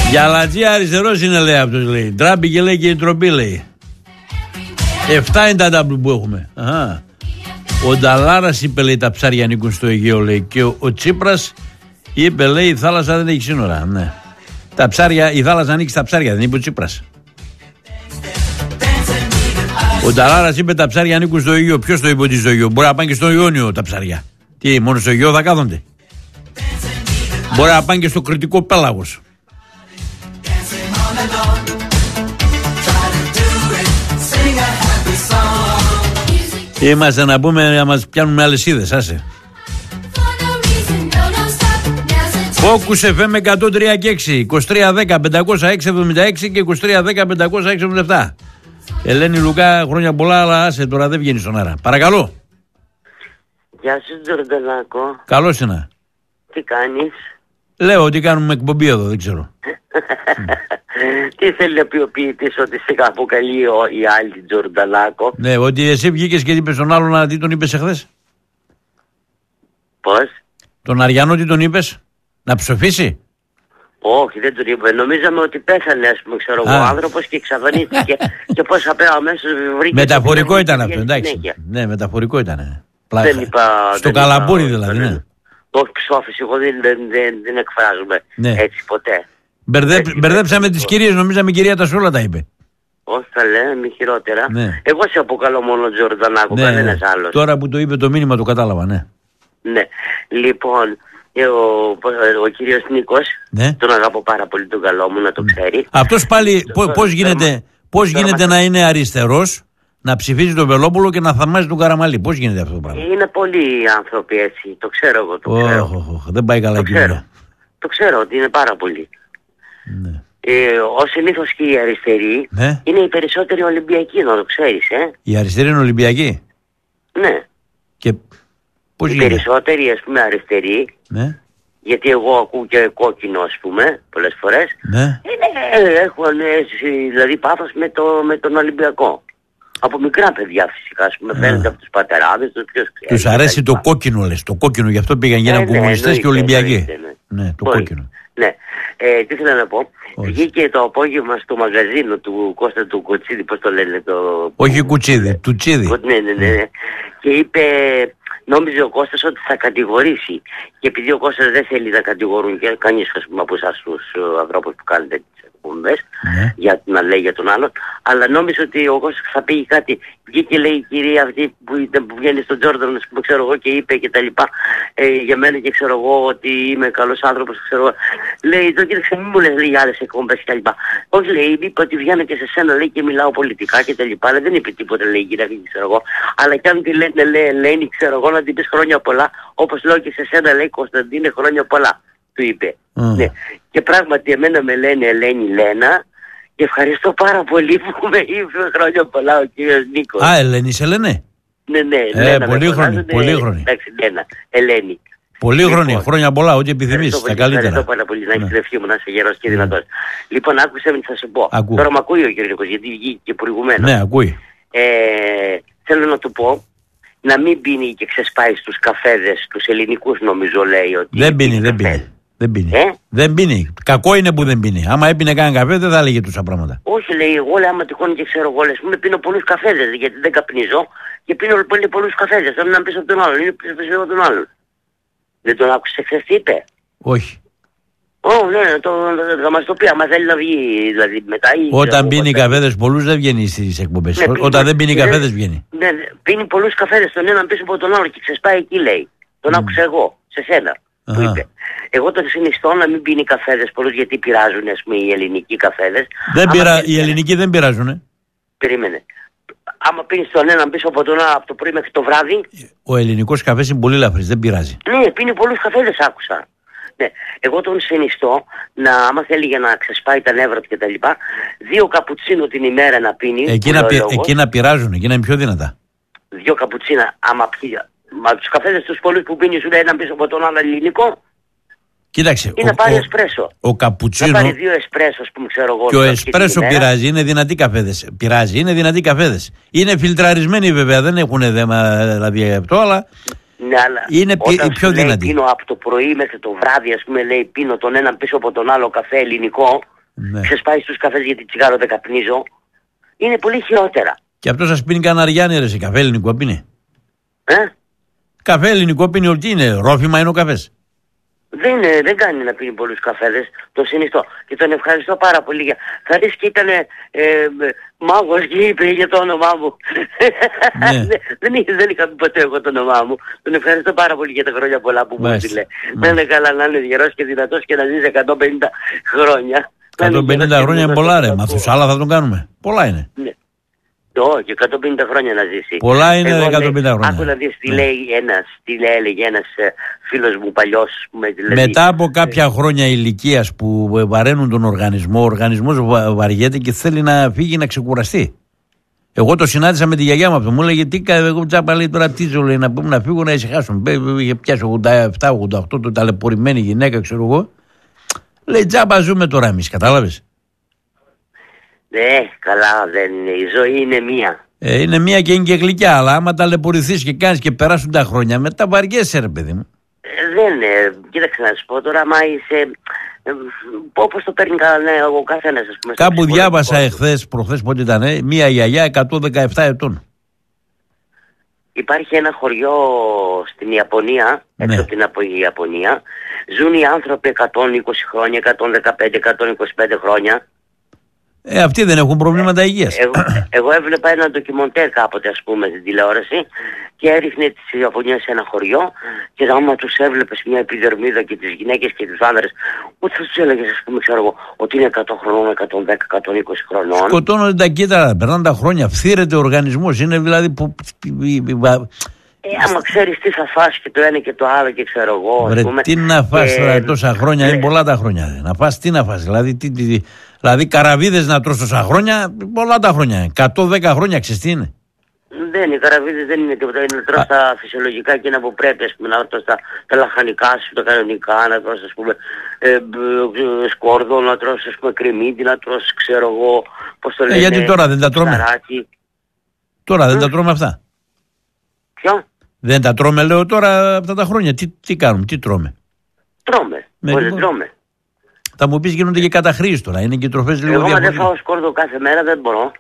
Γιαλατζή αριστερός είναι, λέει αυτός, λέει. Ντράμπηκε, λέει, και η τροπή, λέει. 7 είναι τα τάμπλου που έχουμε. Αχα. Ο Νταλάρας είπε, λέει, τα ψάρια ανήκουν στο Αιγαίο, λέει. Και ο Τσίπρας είπε, λέει, η θάλασσα δεν έχει σύνορα. Ναι. Τα ψάρια, η θάλασσα ανήκει στα ψάρια, δεν είπε ο Τσίπρας. Ο Νταλάρας είπε, τα ψάρια ανήκουν στο Αιγαίο. Ποιος το είπε ότι στο Αιγαίο? Μπορεί να πάνε και στο Ιόνιο τα ψάρια. Τι, μόνο στο Αιγαίο θα κάθονται? Μπορεί να πάνε και στο Κρητικό πέλαγος. Είμαστε να πούμε να μας πιάνουμε αλυσίδες, άσε. Focus FM 103 και 6, 2310 506 76 και 2310 506 77. Ελένη Λουκά, χρόνια πολλά, αλλά άσε τώρα, δεν βγαίνει στον αέρα. Παρακαλώ. Γεια σου, Τζορντανάκο. Καλώς είναι. Τι κάνεις? Λέω ότι κάνουμε εκπομπή εδώ, δεν ξέρω. Τι θέλει να πει ο ποιητής, ότι σε αποκαλεί η άλλη Τζορντανάκο? Ναι, ότι εσύ βγήκες και είπες στον άλλον, τι τον είπες εχθές? Πώς? Τον Αριανό τι τον είπες? Να ψοφήσει? Όχι, δεν τον είπε. Νομίζαμε ότι πέθανε, ας πούμε, ξέρω εγώ, ο άνθρωπος και εξαφανίστηκε. Και πώς απέρα αμέσως βρήκε. Μεταφορικό ήταν αυτό, εντάξει. Ναι, μεταφορικό ήταν. Δεν είπα. Στο καλαμπούρι δηλαδή, ναι. Όχι, ψόφιση, εγώ δεν εκφράζομαι έτσι ποτέ. Μπερδέψαμε τις κυρίες, νομίζαμε η κυρία Τασούλα τα είπε. Όχι, θα λέμε χειρότερα. Ναι. Εγώ σε αποκαλώ μόνο Τζορντανάκο, κανένας άλλος. Τώρα που το είπε το μήνυμα το κατάλαβα, ναι. Ναι, λοιπόν, ο κύριος Νίκος, τον αγαπώ πάρα πολύ, τον καλό μου, να το ξέρει. Αυτός πάλι πώς γίνεται να είναι αριστερός, να ψηφίζει τον Βελόπουλο και να θαυμάζει τον Καραμαλή? Πώς γίνεται αυτό το πράγμα? Είναι πολλοί άνθρωποι έτσι, το ξέρω εγώ, το ξέρω. Δεν πάει καλά η κοινωνία. Το ξέρω ότι είναι πάρα πολλοί. Ναι. Ως συνήθως και οι αριστεροί είναι οι περισσότεροι Ολυμπιακοί, να το ξέρεις. Οι αριστεροί είναι Ολυμπιακοί? Ναι. Και πώς οι περισσότεροι, ας πούμε, αριστεροί, γιατί εγώ ακούω και κόκκινο, ας πούμε, πολλές φορές, έχουν δηλαδή πάθος με τον Ολυμπιακό. Από μικρά παιδιά φυσικά, ας πούμε, φαίνεται από τους πατεράδες τους. Τους αρέσει το κόκκινο, λες, το κόκκινο, γι' αυτό πήγαν γίναν κομμουνιστές και Ολυμπιακοί. Ναι, το κόκκινο. Ναι. Τι θέλω να πω, βγήκε το απόγευμα στο μαγαζίνο του Κώστα του Κοτσίδη, πώς το λένε το... Όχι Κουτσίδη, του Τσίδη. Ναι. Και είπε, νόμιζε ο Κώστας ότι θα κατηγορήσει. Και επειδή ο Κώστας δεν θέλει να κατηγορούν και κανείς, ας πούμε, από εσάς τους ανθρώπους που κάνετε τις εκπομπές, για να λέει για τον άλλον, αλλά νόμιζε ότι ο Κώστας θα πει κάτι. Βγήκε, λέει, η κυρία αυτή που βγαίνει στον Τζόρνταν, που ξέρω εγώ, και είπε και τα λοιπά για μένα, και ξέρω εγώ ότι είμαι καλός άνθρωπος, ξέρω εγώ. Λέει, το κοίταξε, μην μου λες, λέει, άλλες εκπομπές και τα λοιπά. Όχι, λέει, είπε ότι βγαίνω και σε σένα, λέει, και μιλάω πολιτικά και τα λοιπά. Αλλά δεν είπε τίποτα, λέει, κυρία, ξέρω εγώ. Αλλά κι αν τη λένε, λέει, Ελένη, ξέρω εγώ, να την πεις χρόνια πολλά, όπως λέω και σε σένα, λέει, Κωνσταντίνε, χρόνια πολλά, του είπε. Ναι. Και πράγματι εμένα με λένε Ελένη Λένα. Και ευχαριστώ πάρα πολύ που με είπε χρόνια πολλά ο κύριος Νίκος. Ελένη σε λένε? Ναι. Πολύχρονη. Εντάξει, Λένα, Ελένη. Πολύχρονη, χρόνια πολλά, ό,τι επιθυμείς, τα καλύτερα. Ευχαριστώ πάρα πολύ, να έχεις την ευχή μου, να είσαι γερός και δυνατός. Λοιπόν, άκουσε με τι θα σου πω. Τώρα με ακούει ο κύριος Νίκος, γιατί βγήκε και προηγουμένως. Ναι, ακούει. Θέλω να του πω, να μην πίνει και ξεσπάει στους καφέδες, τους ελληνικούς, νομίζω λέει ότι... Δεν πίνει. Δεν πίνει. Κακό είναι που δεν πίνει. Άμα έπινε κανένα καφέ, δεν θα έλεγε τόσα πράγματα. Όχι, λέει, εγώ λέει, άμα τυχόν και ξέρω εγώ, λέει, πίνω πολλούς καφέδες, γιατί δεν καπνίζω και πίνω πολλούς καφέδες. Θέλω να πεις από τον άλλον, είναι πίσω από τον άλλον. Δεν τον άκουσε χθες τι είπε? Όχι. Ναι, θα μας το πει, άμα θέλει να βγει, δηλαδή μετά. Όταν πίνει καφέδες πολλούς δεν βγαίνει στις εκπομπές. Όταν δεν πίνει καφέδες βγαίνει. Ναι, πίνει πολλούς καφέδες, τον έναν πίσω από τον άλλον και ξεσπάει εκεί, λέει. Τον άκουσα εγώ, σε σένα. Που είπε. Εγώ τον συνιστώ να μην πίνει καφέδες πολλούς, γιατί πειράζουν, ας πούμε, οι ελληνικοί καφέδες. Οι ελληνικοί δεν πειράζουν. Περίμενε. Άμα πίνεις τον έναν πίσω από τον άλλο από το πρωί μέχρι το βράδυ. Ο ελληνικός καφές είναι πολύ ελαφρύς, δεν πειράζει. Ναι, πίνει πολλούς καφέδες, άκουσα. Ναι. Εγώ τον συνιστώ να, άμα θέλει για να ξεσπάει τα νεύρα του και τα λοιπά, 2 καπουτσίνο την ημέρα να πίνει. Εκείνα πειράζουν, εκείνα είναι πιο δυνατά. 2 καπουτσίνα, άμα πιει. Μα τους καφέδες τους πολλούς που πίνει, σου λέει έναν πίσω από τον άλλο ελληνικό. Κοίταξε. Ή να πάρει εσπρέσο. Ο καπουτσίνο. Να πάρει 2 εσπρέσο, ας πούμε, ξέρω εγώ. Και ο εσπρέσο πειράζει, είναι δυνατοί καφέδες. Πειράζει, είναι δυνατοί καφέδες. Είναι φιλτραρισμένοι βέβαια, δεν έχουν δέμα δηλαδή αυτό, αλλά. Ναι, αλλά είναι πιο δυνατοί. Πίνω από το πρωί μέχρι το βράδυ, ας πούμε, λέει, πίνω τον έναν πίσω από τον άλλο καφέ ελληνικό. ξεσπάει στους καφές γιατί τσιγάρο δεν καπνίζω. Είναι πολύ χειρότερα. Και αυτό σας πίνει καναριάνι ρε, σε καφέ ελληνικό πίνει. Καφέ ελληνικό πίνει, τι είναι, ρόφημα είναι ο καφές. Δεν κάνει να πίνει πολλούς καφέδες, το συνιστώ και τον ευχαριστώ πάρα πολύ. Θα δεις και ήταν μάγος και είπε για το όνομά μου. Ναι. δεν είχα πει ποτέ εγώ το όνομά μου. Τον ευχαριστώ πάρα πολύ για τα χρόνια πολλά που μου έστειλε. Να είναι καλά, να είναι γερός και δυνατός και να ζήσει 150 χρόνια. 150 χρόνια είναι πολλά ρε, μα αυτούς άλλα θα τον κάνουμε. Πολλά είναι. Ναι. Και 150 χρόνια να ζήσει. Πολλά είναι 150 χρόνια. Άκου να δεις τι έλεγε ένας φίλος μου παλιός. Μετά από κάποια χρόνια ηλικίας που βαραίνουν τον οργανισμό, ο οργανισμός βαριέται και θέλει να φύγει να ξεκουραστεί. Εγώ το συνάντησα με τη γιαγιά μου αυτό. Μου έλεγε τι εγώ τσάπα λέει τώρα τι λέει να πούμε να φύγω να ησυχάσουν. Είχε πιάσει 87-88 το ταλαιπωρημένη γυναίκα ξέρω εγώ. Λέει τσάπα ζούμε τώρα εμείς, κατάλαβες. Ναι, καλά δεν είναι. Η ζωή είναι μία. Είναι μία και είναι και γλυκιά, αλλά άμα ταλαιπωρηθείς και κάνεις και περάσουν τα χρόνια, μετά βαριέσαι ρε παιδί μου. Δεν είναι. Κοίταξε να σου πω τώρα, άμα είσαι... όπως το παίρνει ο καθένας, ας πούμε. Κάπου διάβασα προχθές πότε ήταν, μία γιαγιά 117 ετών. Υπάρχει ένα χωριό στην Ιαπωνία, έξω από την Ιαπωνία. Ζουν οι άνθρωποι 120 χρόνια, 115, 125 χρόνια. Αυτοί δεν έχουν προβλήματα υγείας. Εγώ έβλεπα ένα ντοκιμοντέρ κάποτε ας πούμε στην τηλεόραση και έριχνε τη Ιαπωνία σε ένα χωριό και άμα τους έβλεπες μια επιδερμίδα και τις γυναίκες και τους άνδρες ούτε θα τους έλεγες ας πούμε ξέρω εγώ ότι είναι 100 χρονών, 110, 120 χρονών. Σκοτώνονται τα κύτταρα, περνάνε τα χρόνια, φθήρεται ο οργανισμός, είναι δηλαδή που... άμα ξέρεις τι θα φας και το ένα και το άλλο και ξέρω εγώ ας πούμε. Τι να φας τόσα χρόνια, είναι πολλά τα χρόνια. Να φας τι να φας, δηλαδή καραβίδες να τρως τόσα χρόνια, πολλά τα χρόνια. 110 χρόνια ξέρεις τι είναι. Οι καραβίδες δεν είναι τίποτα, είναι να τρως τα φυσιολογικά και να που πρέπει, ας πούμε, να τρως τα λαχανικά σου, τα κανονικά, να τρως, ας πούμε, σκόρδο, να τρως, ας πούμε, κρεμμύδι, να τρως, ξέρω εγώ, πώς το λένε, γιατί τώρα δεν τα τρώμε. ψαράκι. Τώρα δεν τα τρώμε αυτά. Ποιο? Δεν τα τρώμε, λέω τώρα, αυτά τα χρόνια. Τι κάνουμε, τι τρώμε. Τρώμε, δεν τρώμε. Θα μου πεις γίνονται και καταχρήσεις τώρα, είναι και τροφές λίγο διαφορετικές. Εγώ δεν φάω σκόρδο κάθε μέρα, δεν μπορώ.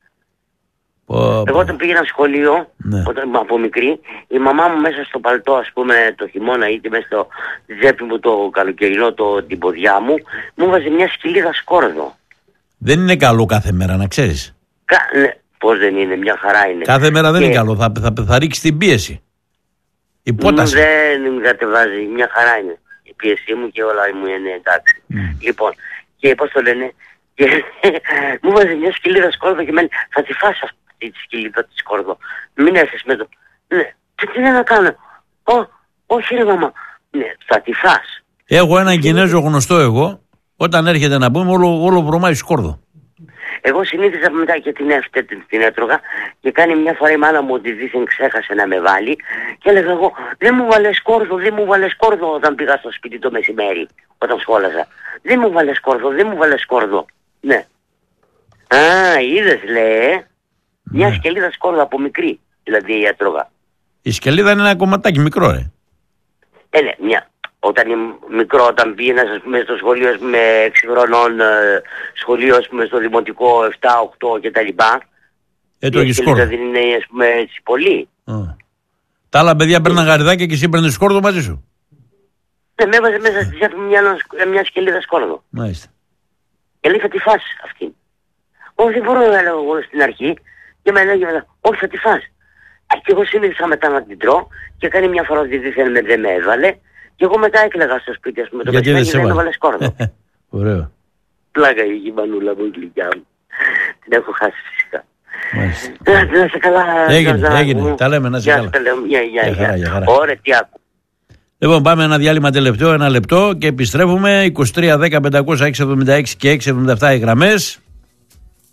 Εγώ όταν πήγαινα σχολείο, από μικρή, η μαμά μου μέσα στο παλτό, ας πούμε, το χειμώνα ή μέσα στο τσέπη μου το καλοκαιρινό, την ποδιά μου, μου βάζει μια σκυλίδα σκόρδο. Δεν είναι καλό κάθε μέρα, να ξέρεις. Ναι, πώς δεν είναι, μια χαρά είναι. Κάθε μέρα δεν είναι καλό, θα ρίξει την πίεση. Υπόταση. Δεν κατεβάζει, μια χαρά είναι. Η πίεσή μου και όλα μου είναι εντάξει. Λοιπόν, και πώς το λένε, και μου βάζει μια σκυλίδα σκόρδο και μένει, θα τη φας αυτή τη σκυλίδα τη σκόρδο. Μην έρθεις με το... Ναι, τι είναι να κάνω. Όχι ρε μαμά. Ναι, θα τη φας. Έχω έναν Κινέζο γνωστό εγώ, όταν έρχεται να πούμε όλο βρωμάει σκόρδο. Εγώ συνήθιζα μετά και την έτρωγα και κάνει μια φορά η μάνα μου ότι δήθεν ξέχασε να με βάλει και έλεγα εγώ δεν μου βάλε σκόρδο όταν πήγα στο σπίτι το μεσημέρι όταν σχόλαζα. Δεν μου βάλε σκόρδο. Ναι. Είδες λέει μια σκελίδα σκόρδο από μικρή δηλαδή έτρωγα. Η σκελίδα είναι ένα κομματάκι μικρό ναι, μια. Όταν μικρό, όταν πήγαινα στο σχολείο με 6 χρονών, σχολείο στο δημοτικό 7-8 κτλ. Έτρωγε σκόρδο. Δεν είναι ας πούμε έτσι πολύ. Τα άλλα παιδιά παίρναν γαριδάκια και εσύ παίρνες σκόρδο μαζί σου. Ναι, με έβαζε μέσα στη τσέπη μια σκελίδα σκόρδο. Μάλιστα. Και λέει θα τη φας αυτή. Όχι δεν μπορώ να λέω εγώ στην αρχή και με λέγει μετά, όχι θα τη φας. Και εγώ συνήθισα μετά να την τρώω και κάνει μια φορά ότι δεν με έβαλε. Και εγώ μετά έκλαιγα στο σπίτι, ας πούμε, το μεσημέρι δεν έβαλε σκόρδο. Ωραίο. Πλάκα η μανούλα μου, η γλυκιά μου. Την έχω χάσει φυσικά. Να σε καλά. Έγινε. Τα λέμε, να σε καλά. Για χαρά. Ωραία, τι άκου. Λοιπόν, πάμε ένα διάλειμμα τελευταίο, 1 λεπτό και επιστρέφουμε. 23, 10, 500, 676 και 677 οι γραμμές.